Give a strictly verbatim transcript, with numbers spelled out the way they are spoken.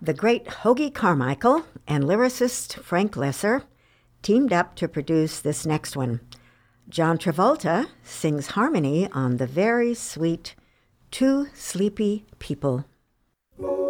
The great Hoagy Carmichael and lyricist Frank Lesser teamed up to produce this next one. John Travolta sings harmony on the very sweet Two Sleepy People.